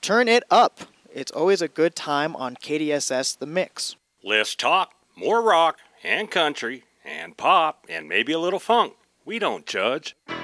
Turn it up. It's always a good time on KDSS The Mix. Less talk, more rock, and country, and pop, and maybe a little funk. We don't judge.